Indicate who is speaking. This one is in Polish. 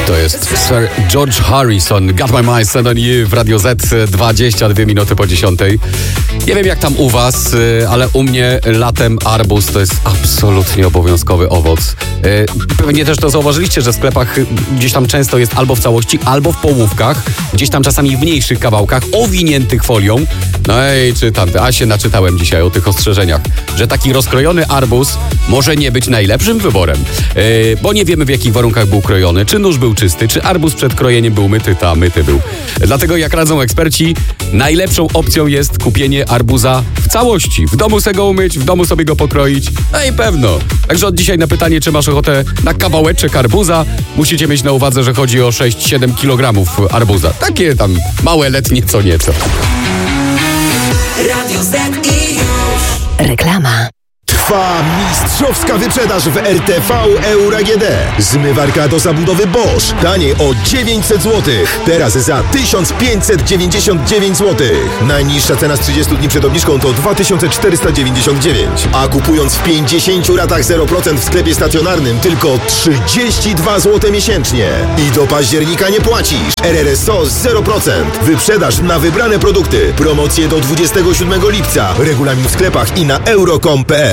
Speaker 1: To jest Sir George Harrison, Got My Mind Set on You w Radio Z, 22 minuty po 10. Nie wiem jak tam u was, ale u mnie latem arbuz to jest absolutnie obowiązkowy owoc. Pewnie też to zauważyliście, że w sklepach gdzieś tam często jest albo w całości, albo w połówkach, gdzieś tam czasami w mniejszych kawałkach, owiniętych folią. No i czytam, a się naczytałem dzisiaj o tych ostrzeżeniach, że taki rozkrojony arbuz może nie być najlepszym wyborem, bo nie wiemy w jakich warunkach był krojony, czy nóż był czysty, czy arbuz przed krojeniem był myty, myty był. Dlatego jak radzą eksperci, najlepszą opcją jest kupienie arbuza w całości. W domu sobie go umyć, w domu sobie go pokroić, no i pewno. Także od dzisiaj na pytanie, czy masz ochotę na kawałeczek arbuza, musicie mieć na uwadze, że chodzi o 6-7 kg arbuza. Takie tam małe, letnie co nieco.
Speaker 2: Radio Z i już.
Speaker 3: Reklama.
Speaker 4: Trwa mistrzowska wyprzedaż w RTV Euro AGD. Zmywarka do zabudowy Bosch. Taniej o 900 zł. Teraz za 1599 zł. Najniższa cena z 30 dni przed obniżką to 2499. A kupując w 50 ratach 0% w sklepie stacjonarnym tylko 32 zł miesięcznie. I do października nie płacisz. RRSO 0%. Wyprzedaż na wybrane produkty. Promocje do 27 lipca. Regulamin w sklepach i na euro.com.pl.